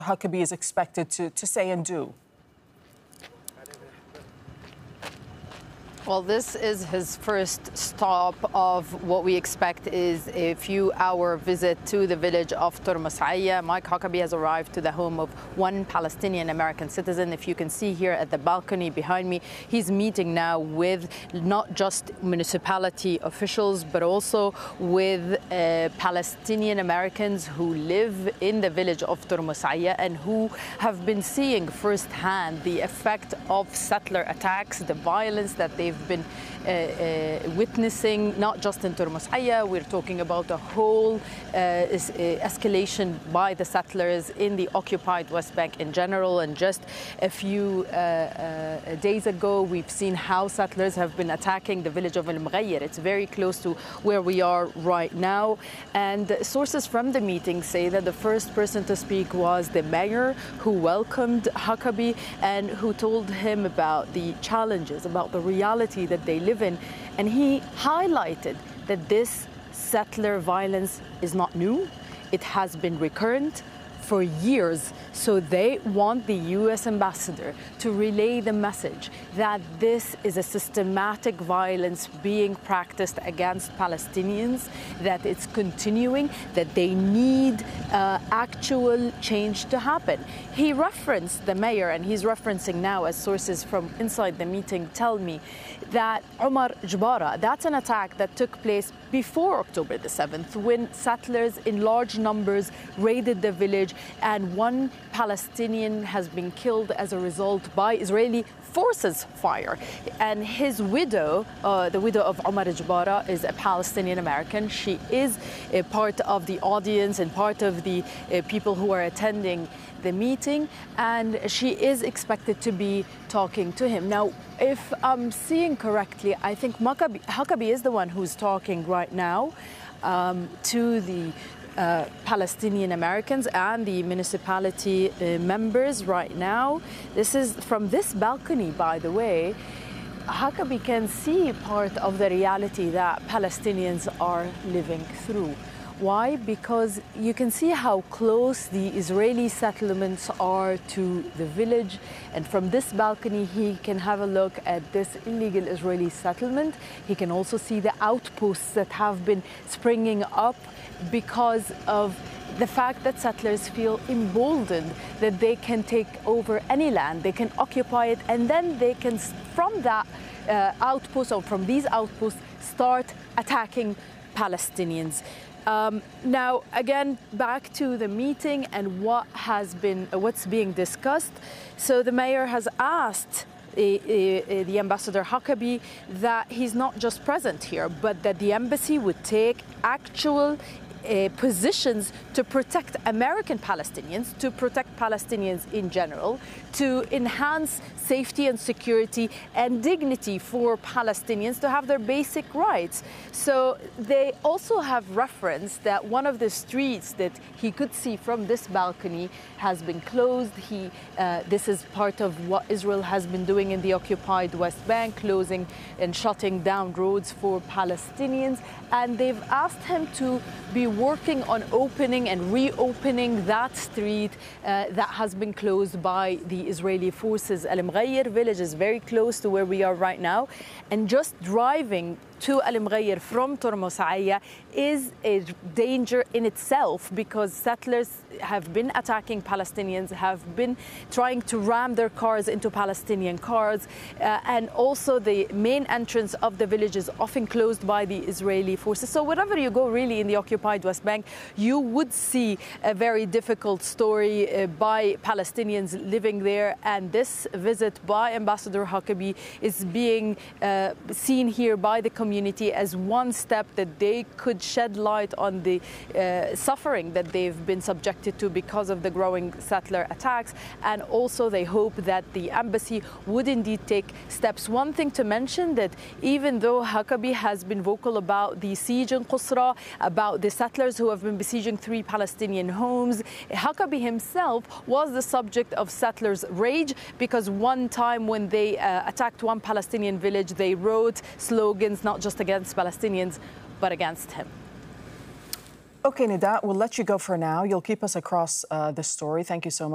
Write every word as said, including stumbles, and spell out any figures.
Huckabee is expected to, to say and do? Well, this is his first stop of what we expect is a few-hour visit to the village of Turmusaya. Mike Huckabee has arrived to the home of one Palestinian-American citizen. If you can see here at the balcony behind me, he's meeting now with not just municipality officials, but also with uh, Palestinian-Americans who live in the village of Turmusaya and who have been seeing firsthand the effect of settler attacks, the violence that they've been uh, uh, witnessing, not just in Turmusaya. We're talking about a whole uh, is, uh, escalation by the settlers in the occupied West Bank in general. And just a few uh, uh, days ago, we've seen how settlers have been attacking the village of Al-Mghayr. It's very close to where we are right now. And sources from the meeting say that the first person to speak was the mayor, who welcomed Huckabee and who told him about the challenges, about the reality that they live in. And he highlighted that this settler violence is not new. It has been recurrent for years. So they want the U S ambassador to relay the message that this is a systematic violence being practiced against Palestinians, that it's continuing, that they need uh, actual change to happen. He referenced the mayor, and he's referencing now, as sources from inside the meeting tell me, that Omar Jbara, that's an attack that took place before October the seventh, when settlers in large numbers raided the village, and one Palestinian has been killed as a result by Israeli forces fire. And his widow, uh, the widow of Omar Jbara, is a Palestinian American. She is a part of the audience and part of the uh, people who are attending the meeting, and she is expected to be talking to him. Now, if I'm seeing correctly, I think Huckabee, Huckabee is the one who's talking right now um, to the Uh, Palestinian Americans and the municipality uh, members right now. This is from this balcony, by the way. Huckabee can see part of the reality that Palestinians are living through. Why? Because you can see how close the Israeli settlements are to the village. And from this balcony, he can have a look at this illegal Israeli settlement. He can also see the outposts that have been springing up because of the fact that settlers feel emboldened that they can take over any land, they can occupy it, and then they can, from that uh, outpost or from these outposts, start attacking Palestinians. Um, now, again, back to the meeting and what has been, uh, what's being discussed. So the mayor has asked uh, uh, the ambassador Huckabee that he's not just present here, but that the embassy would take actual Uh, positions to protect American Palestinians, to protect Palestinians in general, to enhance safety and security and dignity for Palestinians to have their basic rights. So they also have referenced that one of the streets that he could see from this balcony has been closed. He, uh, this is part of what Israel has been doing in the occupied West Bank, closing and shutting down roads for Palestinians. And they've asked him to be working on opening and reopening that street uh, that has been closed by the Israeli forces. Al-Mghayr village is very close to where we are right now, and just driving to Al-Mghayr from Turmusaya is a danger in itself, because settlers have been attacking Palestinians, have been trying to ram their cars into Palestinian cars, uh, and also the main entrance of the village is often closed by the Israeli forces. So wherever you go really in the occupied West Bank, you would see a very difficult story uh, by Palestinians living there. And this visit by Ambassador Huckabee is being uh, seen here by the community as one step that they could shed light on the uh, suffering that they've been subjected to because of the growing settler attacks. And also they hope that the embassy would indeed take steps. One thing to mention, that even though Huckabee has been vocal about the siege in Qusra, about the settlers who have been besieging three Palestinian homes, Huckabee himself was the subject of settlers' rage, because one time when they uh, attacked one Palestinian village, they wrote slogans not just against Palestinians, but against him. Okay, Nida, we'll let you go for now. You'll keep us across uh, the story. Thank you so much.